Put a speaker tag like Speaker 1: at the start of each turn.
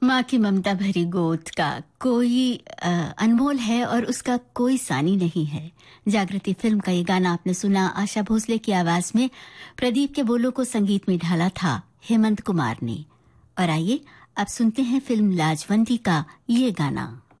Speaker 1: माँ की ममता भरी गोद का कोई अनमोल है और उसका कोई सानी नहीं है। जागृति फिल्म का ये गाना आपने सुना आशा भोसले की आवाज में। प्रदीप के बोलों को संगीत में ढाला था हेमंत कुमार ने। और आइए अब सुनते हैं फिल्म लाजवंती का ये गाना।